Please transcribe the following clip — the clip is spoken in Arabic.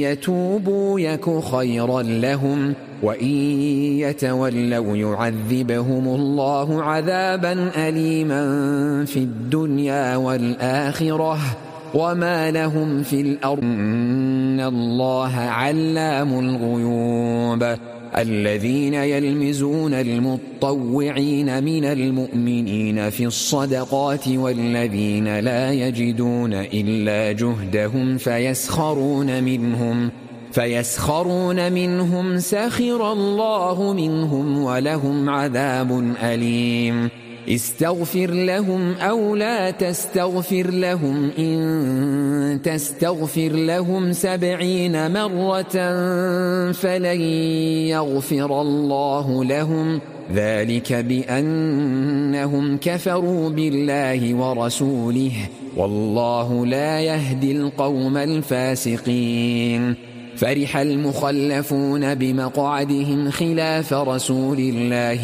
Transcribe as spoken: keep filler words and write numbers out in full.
يتوبوا يك خيرا لهم وإن يتولوا يعذبهم الله عذابا أليما في الدنيا والآخرة وما لهم في الأرض إن الله علام الغيوب. الذين يلمزون المطوعين من المؤمنين في الصدقات والذين لا يجدون إلا جهدهم فيسخرون منهم فيسخرون منهم سخر الله منهم ولهم عذاب أليم. استغفر لهم أو لا تستغفر لهم إن تستغفر لهم سبعين مرة فلن يغفر الله لهم ذلك بأنهم كفروا بالله ورسوله والله لا يهدي القوم الفاسقين. فرح المخلفون بمقعدهم خلاف رسول الله